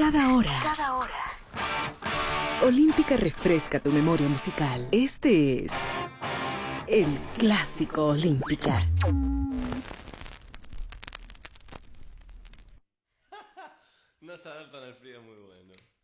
Cada hora. Olímpica refresca tu memoria musical. Este es el Clásico Olímpica. No se adaptan al frío muy bueno.